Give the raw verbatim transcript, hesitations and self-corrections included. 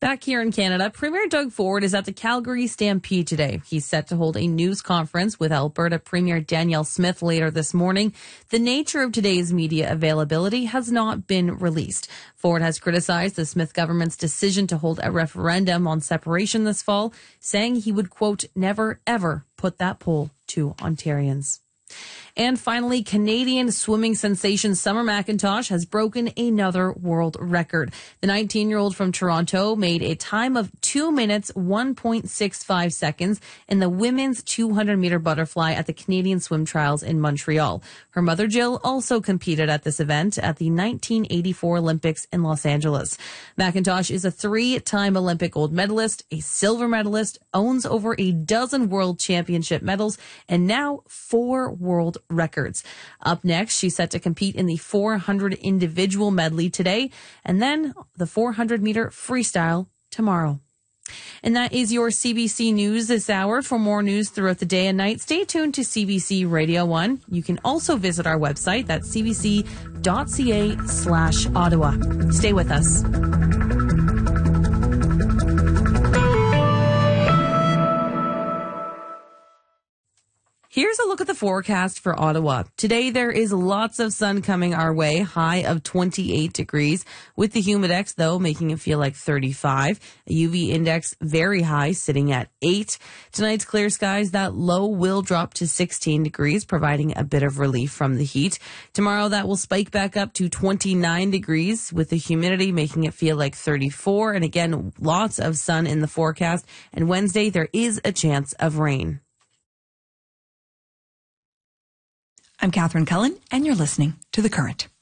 Back here in Canada, Premier Doug Ford is at the Calgary Stampede today. He's set to hold a news conference with Alberta Premier Danielle Smith later this morning. The nature of today's media availability has not been released. Ford has criticized the Smith government's decision to hold a referendum on separation this fall, saying he would, quote, never, ever put that poll to Ontarians. And finally, Canadian swimming sensation Summer McIntosh has broken another world record. The nineteen-year-old from Toronto made a time of two minutes, one point six five seconds in the women's two hundred meter butterfly at the Canadian Swim Trials in Montreal. Her mother, Jill, also competed at this event at the nineteen eighty-four Olympics in Los Angeles. McIntosh is a three-time Olympic gold medalist, a silver medalist, owns over a dozen world championship medals, and now four world records. Up next, she's set to compete in the four hundred individual medley today, and then the four hundred meter freestyle tomorrow. And that is your C B C News this hour. For more news throughout the day and night, stay tuned to C B C Radio one. You can also visit our website, that's c b c dot c a slash Ottawa. Stay with us. Here's a look at the forecast for Ottawa. Today, there is lots of sun coming our way, high of twenty-eight degrees, with the humidex, though, making it feel like thirty-five. A U V index very high, sitting at eight. Tonight's clear skies, that low will drop to sixteen degrees, providing a bit of relief from the heat. Tomorrow, that will spike back up to twenty-nine degrees, with the humidity making it feel like thirty-four. And again, lots of sun in the forecast. And Wednesday, there is a chance of rain. I'm Catherine Cullen, and you're listening to The Current.